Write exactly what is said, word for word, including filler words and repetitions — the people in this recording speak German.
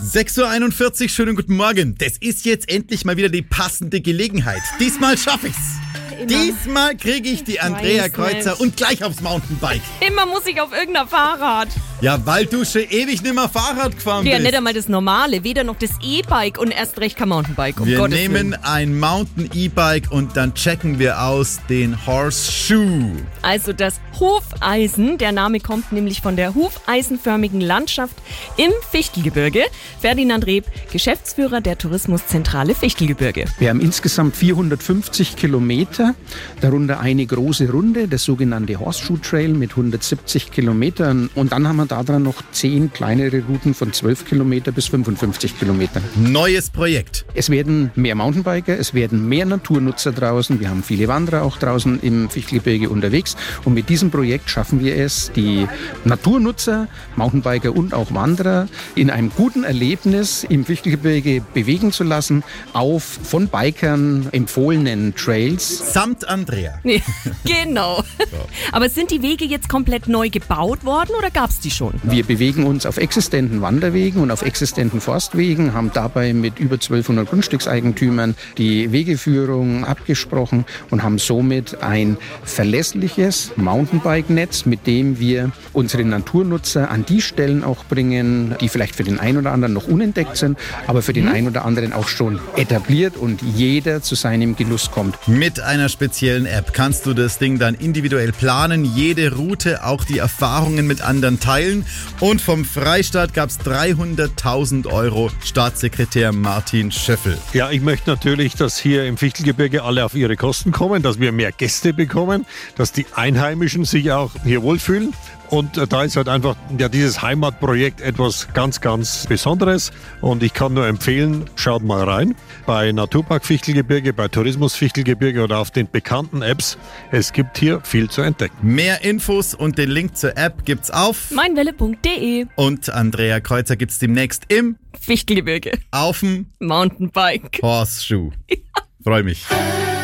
sechs Uhr einundvierzig, schönen guten Morgen. Das ist jetzt endlich mal wieder die passende Gelegenheit. Diesmal schaffe ich's. Immer. Diesmal kriege ich die ich Andrea Kreuzer nicht. Und gleich aufs Mountainbike. Immer muss ich auf irgendein Fahrrad. Ja, weil du schon ewig nicht mehr Fahrrad gefahren bist. Ja, nicht einmal das Normale, weder noch das E-Bike und erst recht kein Mountainbike. Um wir Gottes nehmen Willen. ein Mountain-E-Bike und dann checken wir aus den Horseshoe. Also das Hufeisen, der Name kommt nämlich von der hufeisenförmigen Landschaft im Fichtelgebirge. Ferdinand Reb, Geschäftsführer der Tourismuszentrale Fichtelgebirge. Wir haben insgesamt vierhundertfünfzig Kilometer, darunter eine große Runde, das sogenannte Horseshoe Trail mit hundertsiebzig Kilometern. Und dann haben wir daran noch zehn kleinere Routen von zwölf Kilometer bis fünfundfünfzig Kilometer. Neues Projekt. Es werden mehr Mountainbiker, es werden mehr Naturnutzer draußen. Wir haben viele Wanderer auch draußen im Fichtelgebirge unterwegs. Und mit diesem Projekt schaffen wir es, die Naturnutzer, Mountainbiker und auch Wanderer in einem guten Erlebnis im Fichtelgebirge bewegen zu lassen auf von Bikern empfohlenen Trails. Samt Andrea. Nee, genau. So. Aber sind die Wege jetzt komplett neu gebaut worden oder gab es die schon? Wir bewegen uns auf existenten Wanderwegen und auf existenten Forstwegen, haben dabei mit über zwölfhundert Grundstückseigentümern die Wegeführung abgesprochen und haben somit ein verlässliches Mountainbike-Netz, mit dem wir unsere Naturnutzer an die Stellen auch bringen, die vielleicht für den einen oder anderen noch unentdeckt sind, aber für den einen oder anderen auch schon etabliert und jeder zu seinem Genuss kommt. Mit einer speziellen App kannst du das Ding dann individuell planen, jede Route, auch die Erfahrungen mit anderen teilen. Und vom Freistaat gab es dreihunderttausend Euro, Staatssekretär Martin Schöffel. Ja, ich möchte natürlich, dass hier im Fichtelgebirge alle auf ihre Kosten kommen, dass wir mehr Gäste bekommen, dass die Einheimischen sich auch hier wohlfühlen. Und da ist halt einfach ja, dieses Heimatprojekt etwas ganz, ganz Besonderes. Und ich kann nur empfehlen, schaut mal rein. Bei Naturpark Fichtelgebirge, bei Tourismus Fichtelgebirge oder auf den bekannten Apps. Es gibt hier viel zu entdecken. Mehr Infos und den Link zur App gibt's auf meinwelle punkt de. Und Andrea Kreuzer gibt's demnächst im Fichtelgebirge. Auf dem Mountainbike. Horseshoe. Ja. Freue mich.